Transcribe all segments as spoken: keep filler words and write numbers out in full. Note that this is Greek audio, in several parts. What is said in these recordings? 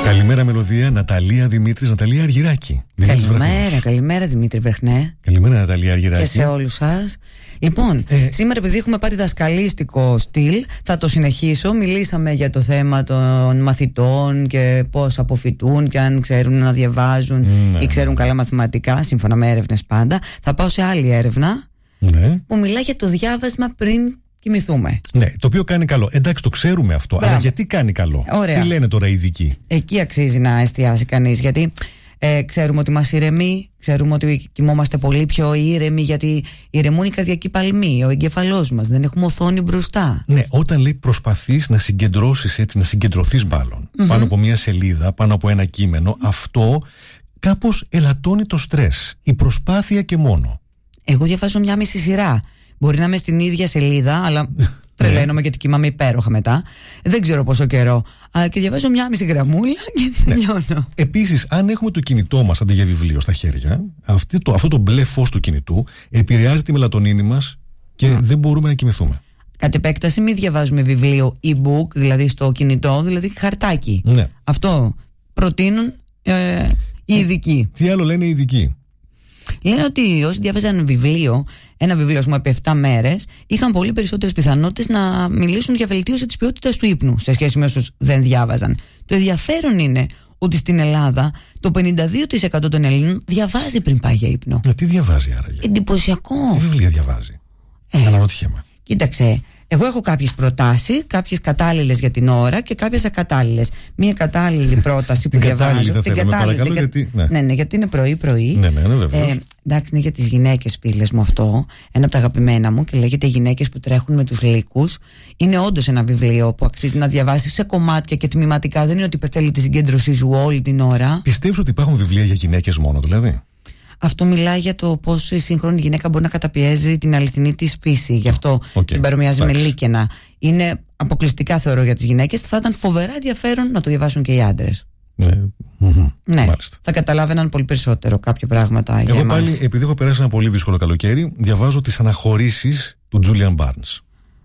Καλημέρα Μελωδία, Ναταλία Δημήτρης, Ναταλία Αργυράκη. Καλημέρα, καλημέρα Δημήτρη Βραχνέ. Καλημέρα Ναταλία Αργυράκη. Και σε όλους σας. Λοιπόν, ε, σήμερα επειδή έχουμε πάρει δασκαλίστικο στυλ, θα το συνεχίσω. Μιλήσαμε για το θέμα των μαθητών και πώς αποφοιτούν και αν ξέρουν να διαβάζουν ναι, ή ξέρουν καλά μαθηματικά, σύμφωνα με έρευνες πάντα. Θα πάω σε άλλη έρευνα ναι. που μιλάει για το διάβασμα πριν κοιμηθούμε. Ναι, το οποίο κάνει καλό. Εντάξει, το ξέρουμε αυτό. Μπράβο. Αλλά γιατί κάνει καλό? Ωραία. Τι λένε τώρα οι ειδικοί? Εκεί αξίζει να εστιάσει κανείς. Γιατί ε, ξέρουμε ότι μας ηρεμεί, ξέρουμε ότι κοιμόμαστε πολύ πιο ήρεμοι, γιατί ηρεμούν οι καρδιακοί παλμοί, ο εγκεφαλός μας. Δεν έχουμε οθόνη μπροστά. Ναι, όταν λέει προσπαθείς να συγκεντρώσεις έτσι, να συγκεντρωθείς μάλλον mm-hmm. πάνω από μια σελίδα, πάνω από ένα κείμενο, αυτό κάπως ελαττώνει το στρες. Η προσπάθεια και μόνο. Εγώ διαβάζω μια μισή σειρά. Μπορεί να είμαι στην ίδια σελίδα, αλλά τρελαίνομαι γιατί κοιμάμαι υπέροχα μετά. Δεν ξέρω πόσο καιρό. Α, και διαβάζω μια μισή γραμμούλα και τελειώνω. Ναι. Επίσης, αν έχουμε το κινητό μας αντί για βιβλίο στα χέρια, αυτό το, αυτό το μπλε φως του κινητού επηρεάζει τη μελατονίνη μας και mm. δεν μπορούμε να κοιμηθούμε. Κατ' επέκταση, μην διαβάζουμε βιβλίο e-book, δηλαδή στο κινητό, δηλαδή χαρτάκι. Ναι. Αυτό προτείνουν ε, οι ειδικοί. Τι άλλο λένε οι ειδικοί? Λένε ότι όσοι διάβαζαν βιβλίο, ένα βιβλίο, ας πούμε, επί επτά μέρες, είχαν πολύ περισσότερες πιθανότητες να μιλήσουν για βελτίωση της ποιότητας του ύπνου σε σχέση με όσους δεν διάβαζαν. Το ενδιαφέρον είναι ότι στην Ελλάδα το πενήντα δύο τοις εκατό των Ελλήνων διαβάζει πριν πάει για ύπνο. Ε, τι διαβάζει άραγε? Εντυπωσιακό. Τι βιβλία διαβάζει? Ε, Αναρωτιέμαι. Κοίταξε. Εγώ έχω κάποιες προτάσεις, κάποιες κατάλληλες για την ώρα και κάποιες ακατάλληλες. Μία κατάλληλη πρόταση που διαβάζω. Θα την κατάλληλη, παρακαλώ, την... γιατί... Ναι. ναι, ναι, γιατί είναι πρωί-πρωί. Ναι, ναι, ναι, βεβαίως. Ε, εντάξει, είναι για τις γυναίκες, φίλες μου αυτό. Ένα από τα αγαπημένα μου και λέγεται «Οι γυναίκες που τρέχουν με τους λύκους». Είναι όντως ένα βιβλίο που αξίζει να διαβάσεις σε κομμάτια και τμηματικά. Δεν είναι ότι θέλει τη συγκέντρωσή σου όλη την ώρα. Πιστεύεις ότι υπάρχουν βιβλία για γυναίκες μόνο, δηλαδή? Αυτό μιλάει για το πώς η σύγχρονη γυναίκα μπορεί να καταπιέζει την αληθινή της φύση. Γι' αυτό okay. την παρομοιάζει με λύκαινα. Είναι αποκλειστικά, θεωρώ, για τις γυναίκες. Θα ήταν φοβερά ενδιαφέρον να το διαβάσουν και οι άντρες. Ναι, mm-hmm. ναι. Μάλιστα. Θα καταλάβαιναν πολύ περισσότερο κάποια πράγματα. Εγώ για εμάς. πάλι, επειδή έχω περάσει ένα πολύ δύσκολο καλοκαίρι, διαβάζω τις αναχωρήσεις του Julian Barnes.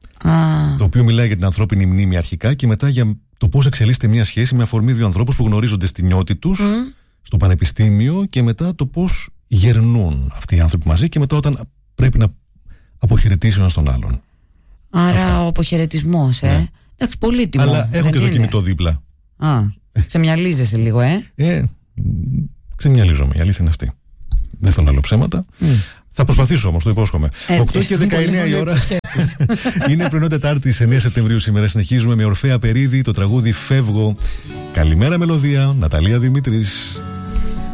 Ah. Το οποίο μιλάει για την ανθρώπινη μνήμη αρχικά και μετά για το πώς εξελίσσεται μια σχέση με αφορμή δύο ανθρώπους που γνωρίζονται στη νιώτη τους, mm. στο πανεπιστήμιο, και μετά το πώς γερνούν αυτοί οι άνθρωποι μαζί και μετά όταν πρέπει να αποχαιρετήσει ο ένας τον άλλον. Άρα Αυτά. Ο αποχαιρετισμός, ε. Ναι. Εντάξει, πολύτιμο. Αλλά έχω και είναι. το κινητό δίπλα. Α, ξεμυαλίζεσαι λίγο, ε. Ε, ξεμυαλίζομαι, η αλήθεια είναι αυτή. Δεν θέλω να λέω ψέματα. Mm. Θα προσπαθήσω όμως, το υπόσχομαι. Έτσι. οκτώ και δεκαεννιά η ώρα. Είναι πρωινό Τετάρτη, εννέα Σεπτεμβρίου σήμερα. Συνεχίζουμε με Ορφέα Περίδη, το τραγούδι Φεύγω. Καλημέρα Μελωδία, Ναταλία Δημήτρης.